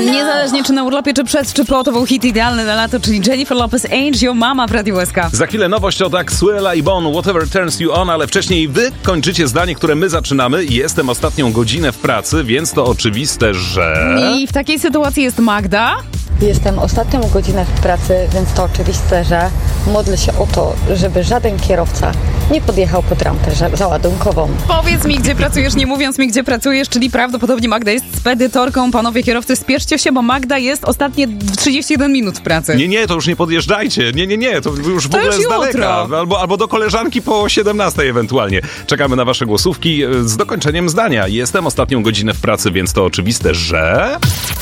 Niezależnie czy na urlopie, czy przed, czy po, to był hit idealny na lato, czyli Jennifer Lopez, Ain't Your Mama w Radiu SK. Za chwilę nowość od Axwella i Bon, Whatever Turns You On, ale wcześniej wy kończycie zdanie, które my zaczynamy. Jestem ostatnią godzinę w pracy, więc to oczywiste, że... I w takiej sytuacji jest Magda. Jestem ostatnią godzinę w pracy, więc to oczywiste, że modlę się o to, żeby żaden kierowca nie podjechał pod rampę załadunkową. Powiedz mi, gdzie pracujesz, nie mówiąc mi, gdzie pracujesz, czyli prawdopodobnie Magda jest spedytorką. Panowie kierowcy, spieszcie się, bo Magda jest ostatnie 31 minut w pracy. Nie, to już nie podjeżdżajcie. Nie, to już w ogóle już z daleka. jutro. Albo do koleżanki po 17 ewentualnie. Czekamy na wasze głosówki z dokończeniem zdania. Jestem ostatnią godzinę w pracy, więc to oczywiste, że...